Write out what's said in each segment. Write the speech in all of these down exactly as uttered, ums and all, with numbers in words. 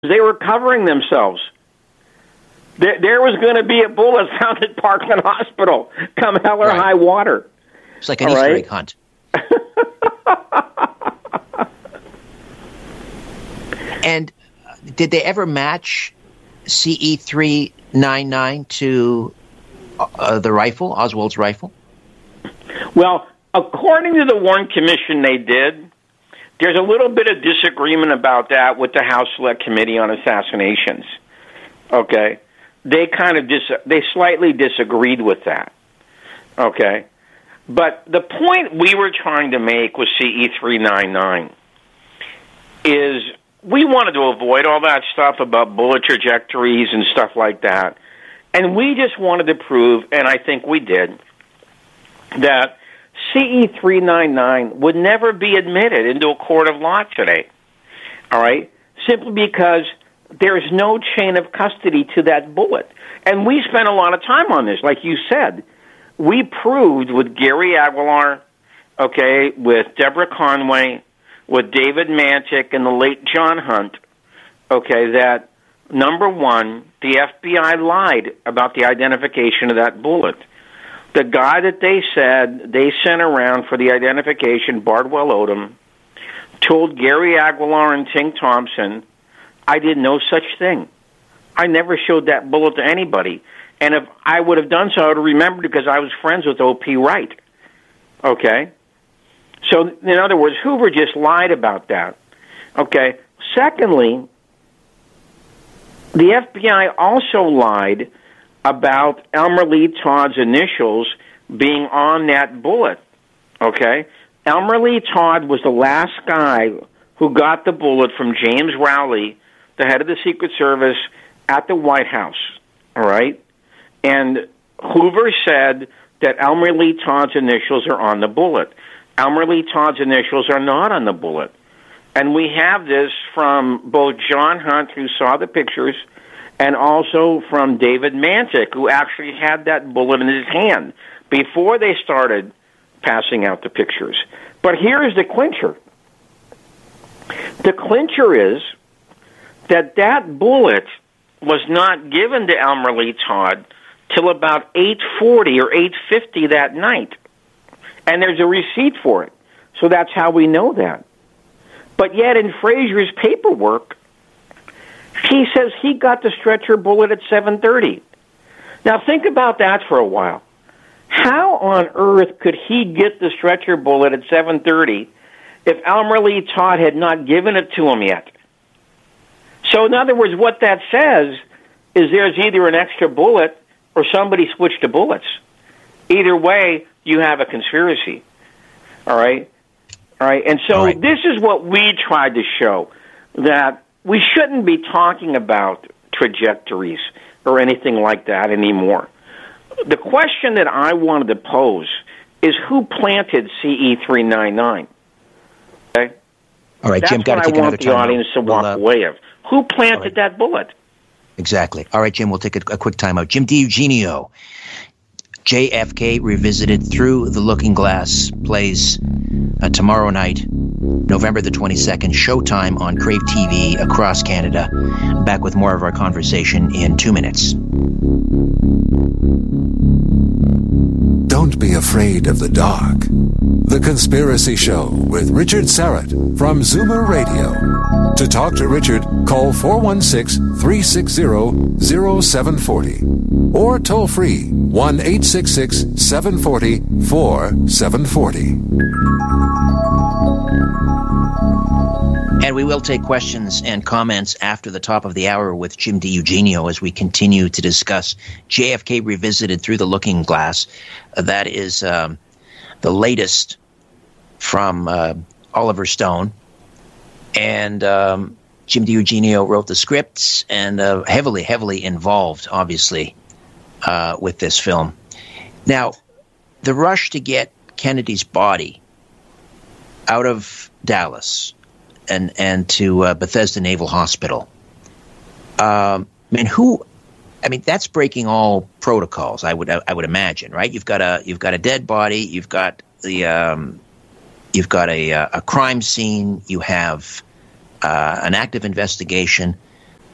They were covering themselves. There, there was going to be a bullet found at Parkland Hospital, come hell or right. high water. It's like an All Easter right? egg hunt. And did they ever match C E three ninety-nine to uh, the rifle, Oswald's rifle? Well, according to the Warren Commission, they did. There's a little bit of disagreement about that with the House Select Committee on Assassinations. Okay, they kind of dis- they slightly disagreed with that. Okay, but the point we were trying to make with C E three ninety-nine is we wanted to avoid all that stuff about bullet trajectories and stuff like that, and we just wanted to prove, and I think we did, that C E three ninety-nine would never be admitted into a court of law today, all right, simply because there's no chain of custody to that bullet. And we spent a lot of time on this, like you said. We proved with Gary Aguilar, okay, with Deborah Conway, with David Mantic and the late John Hunt, okay, that, number one, the F B I lied about the identification of that bullet. The guy that they said they sent around for the identification, Bardwell Odom, told Gary Aguilar and Ting Thompson, I did no such thing. I never showed that bullet to anybody. And if I would have done so, I would have remembered because I was friends with O P Wright. Okay? So, in other words, Hoover just lied about that. Okay? Secondly, the F B I also lied about Elmer Lee Todd's initials being on that bullet, okay? Elmer Lee Todd was the last guy who got the bullet from James Rowley, the head of the Secret Service, at the White House, all right? And Hoover said that Elmer Lee Todd's initials are on the bullet. Elmer Lee Todd's initials are not on the bullet. And we have this from both John Hunt, who saw the pictures, and also from David Mantic, who actually had that bullet in his hand before they started passing out the pictures. But here's the clincher. The clincher is that that bullet was not given to Elmer Lee Todd till about eight forty or eight fifty that night. And there's a receipt for it. So that's how we know that. But yet in Frazier's paperwork, he says he got the stretcher bullet at seven thirty. Now, think about that for a while. How on earth could he get the stretcher bullet at seven thirty if Elmer Lee Todd had not given it to him yet? So, in other words, what that says is there's either an extra bullet or somebody switched the bullets. Either way, you have a conspiracy. All right? All right? And so right. This is what we tried to show, that we shouldn't be talking about trajectories or anything like that anymore. The question that I wanted to pose is who planted C E three ninety-nine? Okay? All right, That's Jim, got to take what I another want the time. audience to We'll, walk uh, away of. Who planted right. that bullet? Exactly. All right, Jim, we'll take a, a quick time out. Jim DiEugenio, J F K Revisited Through the Looking Glass, plays uh, tomorrow night, November the twenty-second, Showtime on Crave T V across Canada. Back with more of our conversation in two minutes. Don't be afraid of the dark. The Conspiracy Show with Richard Syrett from Zoomer Radio. To talk to Richard, call four one six, three six zero, zero seven four zero or toll free one eight six six, seven four zero, four seven four zero. And we will take questions and comments after the top of the hour with Jim DiEugenio as we continue to discuss J F K Revisited Through the Looking Glass. Uh, that is um, the latest from uh, Oliver Stone. And um, Jim DiEugenio wrote the scripts and uh, heavily, heavily involved, obviously, uh, with this film. Now, the rush to get Kennedy's body out of Dallas and and to uh, Bethesda Naval Hospital. Um, I mean, who? I mean, that's breaking all protocols. I would I would imagine, right? You've got a you've got a dead body. You've got the um, you've got a a crime scene. You have uh, an active investigation.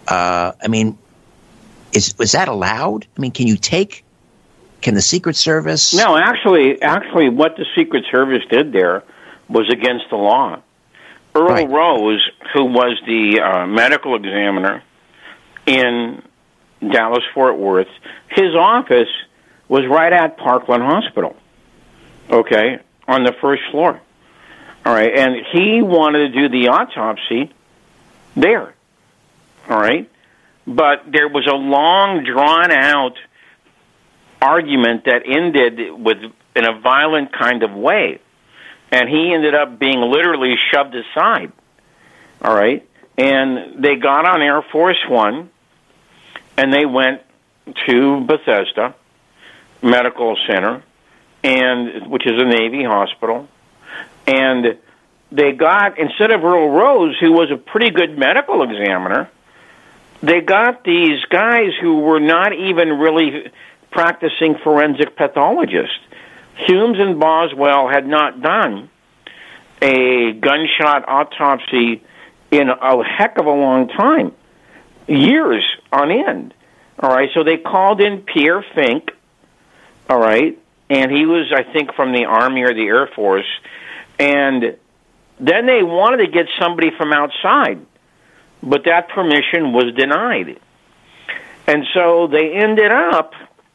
Uh, I mean, is was that allowed? I mean, can you take? Can the Secret Service? No, actually, actually, what the Secret Service did there was against the law. Earl Right. Rose, who was the uh, medical examiner in Dallas-Fort Worth, his office was right at Parkland Hospital, okay, on the first floor. All right, and he wanted to do the autopsy there, all right? But there was a long, drawn-out argument that ended with in a violent kind of way, and he ended up being literally shoved aside, all right? And they got on Air Force One, and they went to Bethesda Medical Center, and which is a Navy hospital, and they got, instead of Earl Rose, who was a pretty good medical examiner, they got these guys who were not even really practicing forensic pathologists. Humes and Boswell had not done a gunshot autopsy in a heck of a long time, years on end. All right, so they called in Pierre Fink, all right, and he was, I think, from the Army or the Air Force, and then they wanted to get somebody from outside, but that permission was denied. And so they ended up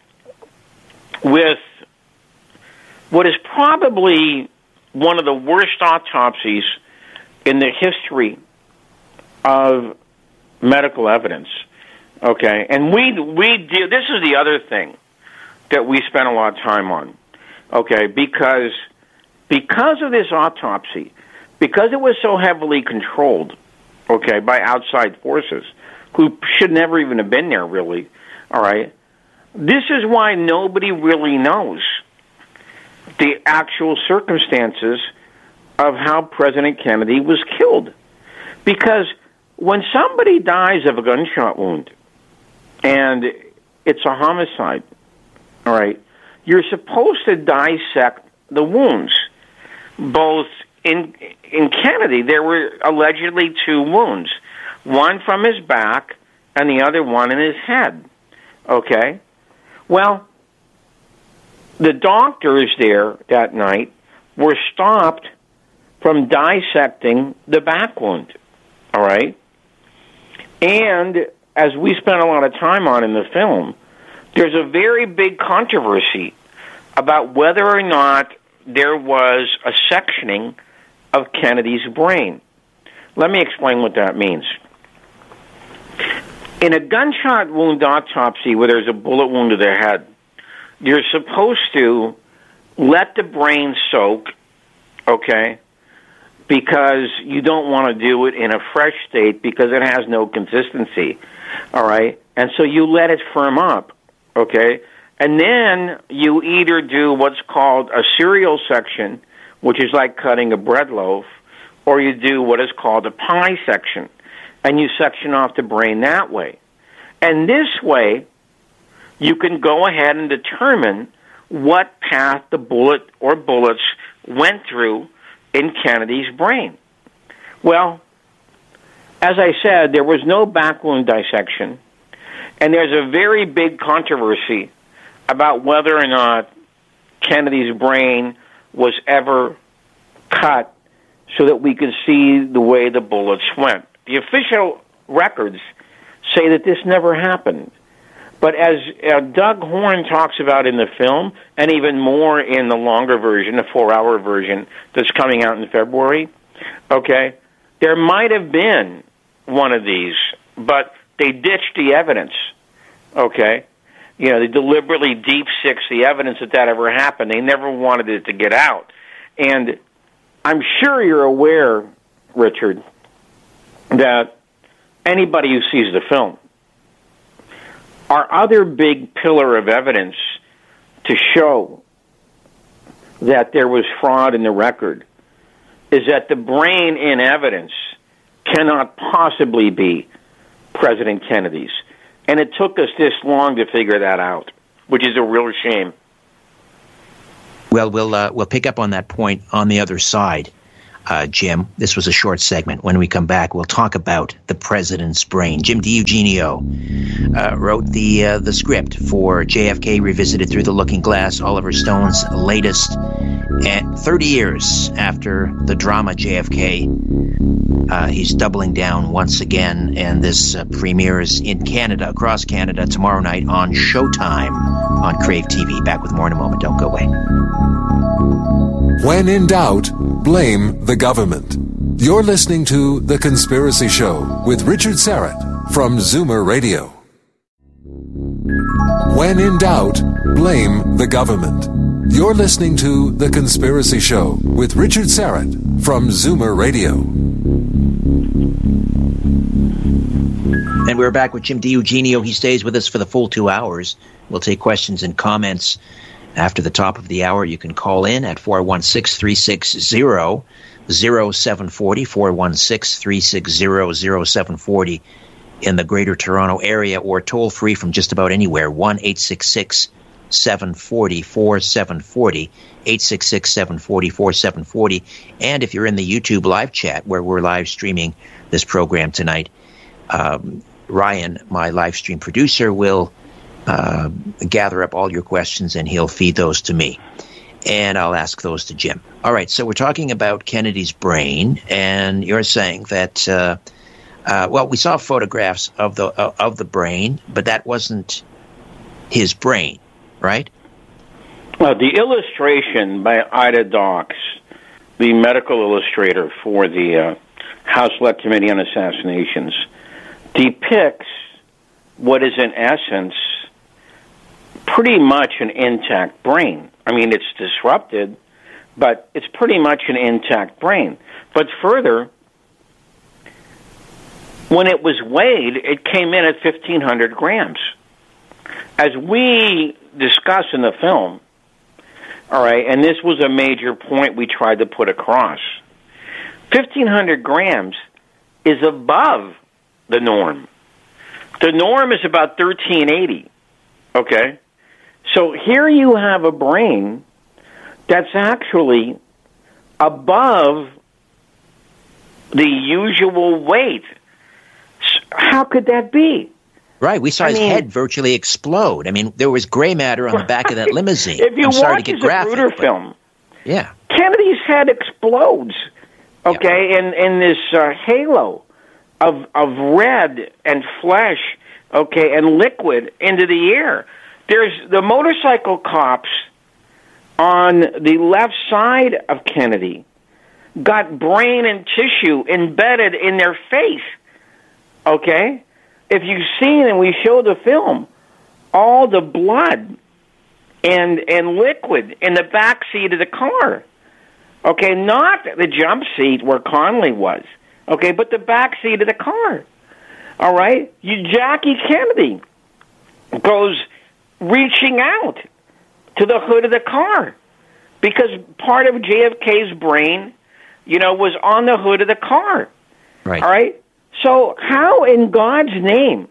with what is probably one of the worst autopsies in the history of medical evidence. Okay, and we we do. This is the other thing that we spent a lot of time on. Okay, because because of this autopsy, because it was so heavily controlled, okay, by outside forces who should never even have been there, really. All right, this is why nobody really knows the actual circumstances of how President Kennedy was killed, because when somebody dies of a gunshot wound, and it's a homicide, all right, you're supposed to dissect the wounds. Both in in Kennedy, there were allegedly two wounds, one from his back and the other one in his head, okay? Well, the doctors there that night were stopped from dissecting the back wound, all right? And as we spent a lot of time on in the film, there's a very big controversy about whether or not there was a sectioning of Kennedy's brain. Let me explain what that means. In a gunshot wound autopsy where there's a bullet wound to the head, you're supposed to let the brain soak, okay, because you don't want to do it in a fresh state because it has no consistency, all right? And so you let it firm up, okay? And then you either do what's called a serial section, which is like cutting a bread loaf, or you do what is called a pie section, and you section off the brain that way. And this way, you can go ahead and determine what path the bullet or bullets went through in Kennedy's brain. Well, as I said, there was no back wound dissection, and there's a very big controversy about whether or not Kennedy's brain was ever cut so that we could see the way the bullets went. The official records say that this never happened. But as uh, Doug Horne talks about in the film, and even more in the longer version, the four-hour version that's coming out in February, okay, there might have been one of these, but they ditched the evidence, okay? You know, they deliberately deep-sixed the evidence that that ever happened. They never wanted it to get out. And I'm sure you're aware, Richard, that anybody who sees the film, our other big pillar of evidence to show that there was fraud in the record is that the brain in evidence cannot possibly be President Kennedy's. And it took us this long to figure that out, which is a real shame. Well, we'll uh, we'll pick up on that point on the other side. uh, Jim. This was a short segment. When we come back, we'll talk about the president's brain. Jim DiEugenio uh, wrote the uh, the script for J F K Revisited Through the Looking Glass, Oliver Stone's latest. And thirty years after the drama J F K, uh, he's doubling down once again, and this uh, premieres in Canada, across Canada, tomorrow night on Showtime on Crave T V. Back with more in a moment. Don't go away. When in doubt, blame the government. You're listening to The Conspiracy Show with Richard Syrett from Zoomer Radio. When in doubt, blame the government. You're listening to The Conspiracy Show with Richard Syrett from Zoomer Radio. And we're back with Jim DiEugenio. He stays with us for the full two hours. We'll take questions and comments after the top of the hour. You can call in at four one six, three six zero, zero seven four zero, four one six, three six zero, zero seven four zero in the Greater Toronto Area, or toll free from just about anywhere, one eight six six, seven four zero, four seven four zero, eight six six, seven four zero, four seven four zero. And if you're in the YouTube live chat where we're live streaming this program tonight, um, Ryan, my live stream producer, will uh, gather up all your questions and he'll feed those to me. And I'll ask those to Jim. All right, so we're talking about Kennedy's brain, and you're saying that, uh, uh, well, we saw photographs of the uh, of the brain, but that wasn't his brain, right? Well, the illustration by Ida Dawkes, the medical illustrator for the uh, House Select Committee on Assassinations, depicts what is in essence pretty much an intact brain. I mean, it's disrupted, but it's pretty much an intact brain. But further, when it was weighed, it came in at fifteen hundred grams. As we discuss in the film, all right, and this was a major point we tried to put across, fifteen hundred grams is above the norm. The norm is about thirteen eighty, okay? So here you have a brain that's actually above the usual weight. How could that be? Right, we saw I his mean, head virtually explode. I mean, there was gray matter on the back of that limousine. If you I'm sorry watch to get the graphic, Zapruder but- film, Yeah. Kennedy's head explodes, okay, in, in this uh, halo of of red and flesh, okay, and liquid into the air. There's the motorcycle cops on the left side of Kennedy got brain and tissue embedded in their face, okay? If you've seen, and we show the film, all the blood and and liquid in the back seat of the car, okay, not the jump seat where Connolly was, okay, but the back seat of the car, all right? You, Jackie Kennedy goes reaching out to the hood of the car because part of J F K's brain, you know, was on the hood of the car, Right. all right? So how in God's name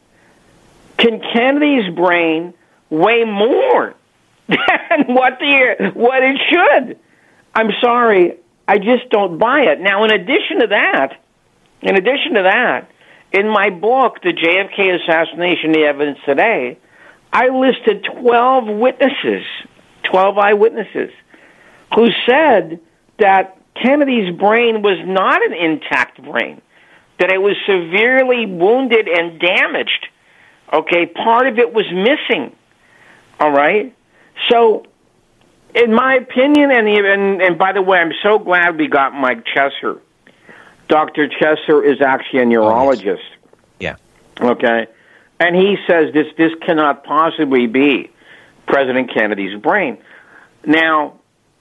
can Kennedy's brain weigh more than what the what it should? I'm sorry, I just don't buy it. Now, in addition to that, in addition to that, in my book, The J F K Assassination, The Evidence Today, I listed twelve witnesses, twelve eyewitnesses, who said that Kennedy's brain was not an intact brain, that it was severely wounded and damaged. Okay, part of it was missing. All right? So, in my opinion, and, and, and by the way, I'm so glad we got Mike Chesser. Doctor Chesser is actually a neurologist. Oh, yes. Yeah. Okay? And he says this, this cannot possibly be President Kennedy's brain. Now,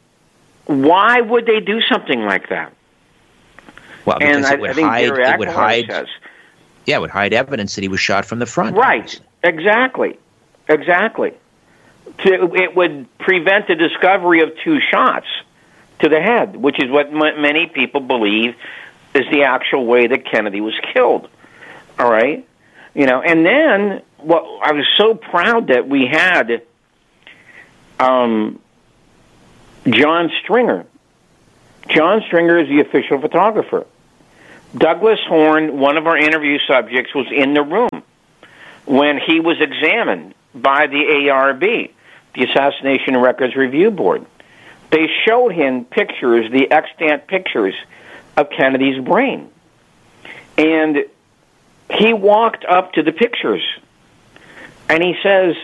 why would they do something like that? Well, because and it I, would I think hide, Jerry it would Aguilar hide, says, yeah, it would hide evidence that he was shot from the front. right, obviously. exactly, exactly. To, it would prevent the discovery of two shots to the head, which is what m- many people believe is the actual way that Kennedy was killed. All right? You know, and then well, I was so proud that we had um, John Stringer John Stringer is the official photographer. Douglas Horn, one of our interview subjects, was in the room when he was examined by the A R B, the Assassination Records Review Board. They showed him pictures, the extant pictures of Kennedy's brain. And he walked up to the pictures, and he says,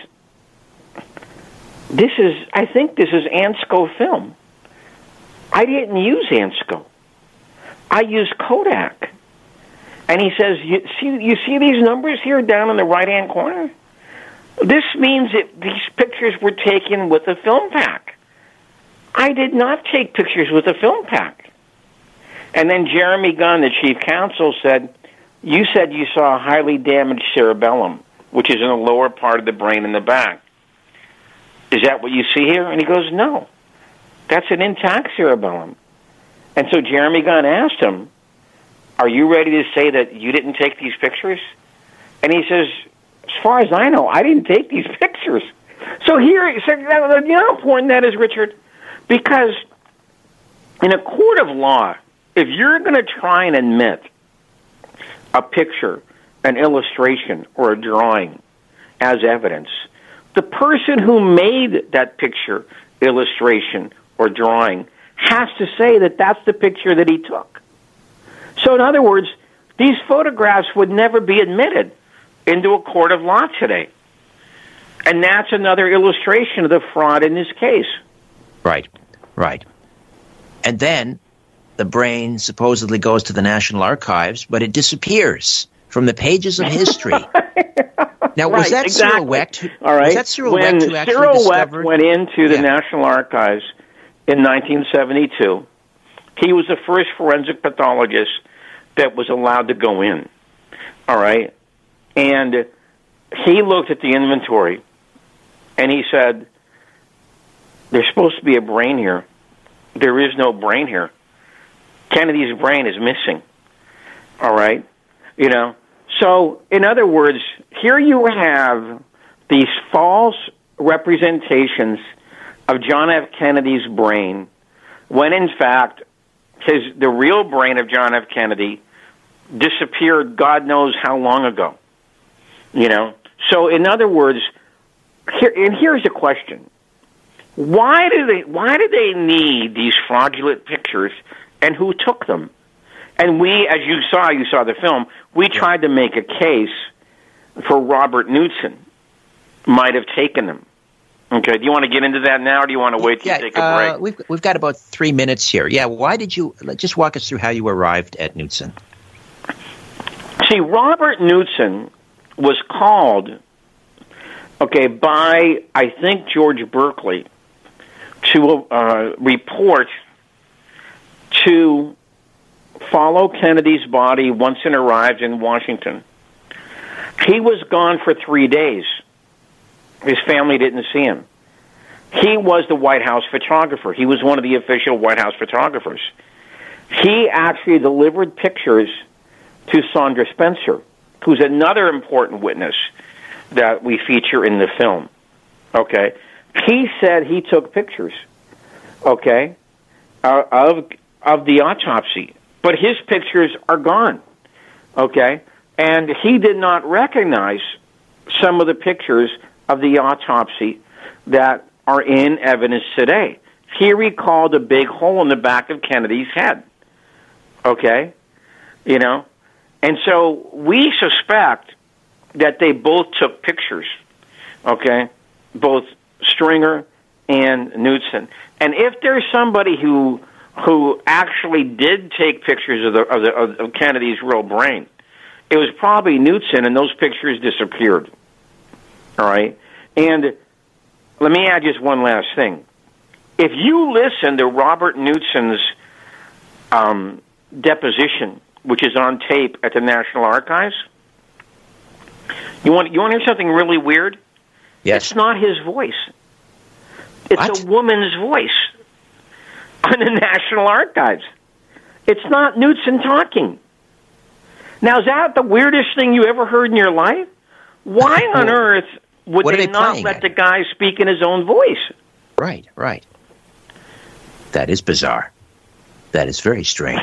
this is, I think this is Ansco film. I didn't use Ansco. I used Kodak. And he says, you see, you see these numbers here down in the right-hand corner? This means that these pictures were taken with a film pack. I did not take pictures with a film pack. And then Jeremy Gunn, the chief counsel, said, you said you saw a highly damaged cerebellum, which is in the lower part of the brain in the back. Is that what you see here? And he goes, no. That's an intact cerebellum. And so Jeremy Gunn asked him, are you ready to say that you didn't take these pictures? And he says, as far as I know, I didn't take these pictures. So here, so, you know how important that is, Richard? Because in a court of law, if you're going to try and admit a picture, an illustration, or a drawing as evidence, the person who made that picture, illustration, or drawing has to say that that's the picture that he took. So in other words, these photographs would never be admitted into a court of law today. And that's another illustration of the fraud in this case. Right, right. And then the brain supposedly goes to the National Archives, but it disappears from the pages of history. Now, was right, that exactly. Cyril Wecht? All right. Was that Cyril when Wecht who actually Cyril discovered? Wecht went into the yeah. National Archives in nineteen seventy-two, he was the first forensic pathologist that was allowed to go in. All right. And he looked at the inventory, and he said, there's supposed to be a brain here. There is no brain here. Kennedy's brain is missing. All right? You know? So, in other words, here you have these false representations of John F. Kennedy's brain, when in fact, his the real brain of John F. Kennedy disappeared God knows how long ago. You know? So, in other words, here, and here's the question. Why do they why do they need these fraudulent pictures, and who took them? And we, as you saw, you saw the film, we tried to make a case for Robert Knudsen might have taken them. Okay, do you want to get into that now, or do you want to wait till yeah, you take a uh, break? We've, we've got about three minutes here. Yeah, why did you, just walk us through how you arrived at Knudsen. See, Robert Knudsen was called, okay, by, I think, George Berkeley to uh, report to follow Kennedy's body once it arrived in Washington. He was gone for three days. His family didn't see him. He was the White House photographer. He was one of the official White House photographers. He actually delivered pictures to Sandra Spencer, who's another important witness that we feature in the film. Okay? He said he took pictures, okay, uh, of of the autopsy, but his pictures are gone, okay? And he did not recognize some of the pictures of the autopsy that are in evidence today. He recalled a big hole in the back of Kennedy's head, okay? You know? And so we suspect that they both took pictures, okay? Both Stringer and Knudsen. And if there's somebody who who actually did take pictures of the of, the, of Kennedy's real brain, it was probably Knudsen, and those pictures disappeared. All right? And let me add just one last thing. If you listen to Robert Knudsen's um, deposition, which is on tape at the National Archives, you want you want to hear something really weird? Yes. It's not his voice. It's what? a woman's voice on the National Archives. It's not Knudsen talking. Now, is that the weirdest thing you ever heard in your life? Why on earth would What they, they not playing let at? the guy speak in his own voice? Right, right. That is bizarre. That is very strange.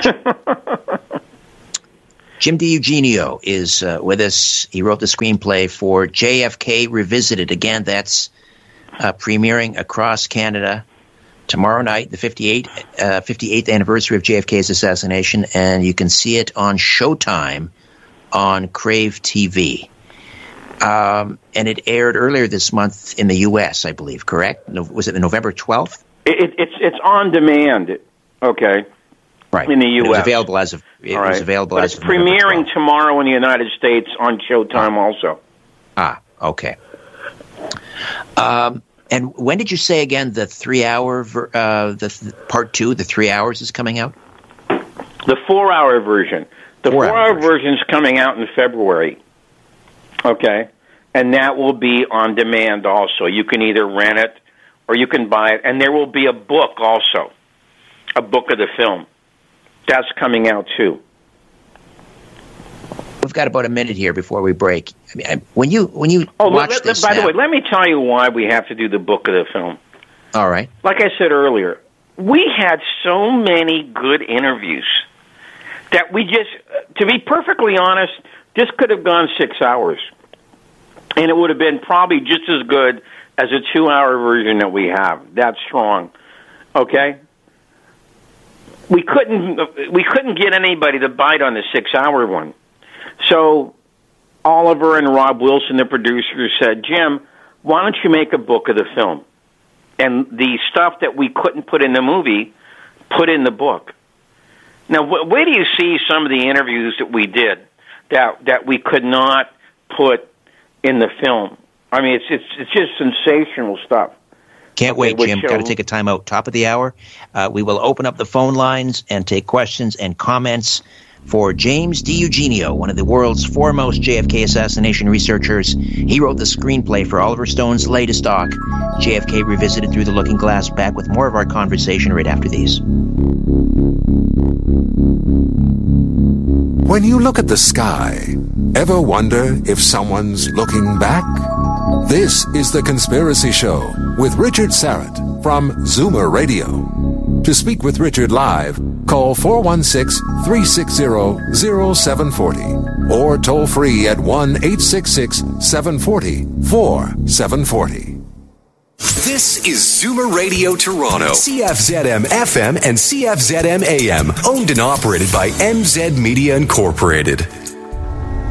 Jim DiEugenio is uh, with us. He wrote the screenplay for J F K Revisited. Again, that's uh, premiering across Canada tomorrow night, the fifty-eighth, uh, fifty-eighth anniversary of J F K's assassination, and you can see it on Showtime on Crave T V. Um, and it aired earlier this month in the U S, I believe, correct? No, was it November twelfth? It, it's it's on demand, okay? Right. In the U S. It was available as of it All right. was available but as it's of November premiering twelfth. tomorrow in the United States on Showtime also. Ah, okay. Um, and when did you say again the three-hour, ver- uh, the th- part two, the three hours is coming out? The four-hour version. The Four-hour four-hour version. version is coming out in February, okay? And that will be on demand also. You can either rent it or you can buy it. And there will be a book also, a book of the film. That's coming out too. We've got about a minute here before we break. I mean, I, when you when you Oh, watch let, this by now, the way, let me tell you why we have to do the book of the film. all right. Like I said earlier, we had so many good interviews that we just, to be perfectly honest, this could have gone six hours. And it would have been probably just as good as a two-hour version that we have. That's strong. Okay? We couldn't we couldn't get anybody to bite on the six-hour one. So Oliver and Rob Wilson, the producers, said, Jim, why don't you make a book of the film? And the stuff that we couldn't put in the movie, put in the book. Now, wh- where do you see some of the interviews that we did that that we could not put in the film? I mean, it's it's it's just sensational stuff. Can't Okay, wait, which, Jim. uh, Got to take a time out. Top of the hour. Uh, we will open up the phone lines and take questions and comments for James DiEugenio, one of the world's foremost J F K assassination researchers. He wrote the screenplay for Oliver Stone's latest doc, J F K Revisited Through the Looking Glass. Back with more of our conversation right after these. When you look at the sky, ever wonder if someone's looking back? This is The Conspiracy Show with Richard Syrett from Zoomer Radio. To speak with Richard live, call four one six, three six zero, zero seven four zero or toll free at one eight six six, seven four zero, four seven four zero. This is Zoomer Radio Toronto, C F Z M F M and C F Z M A M, owned and operated by M Z Media Incorporated.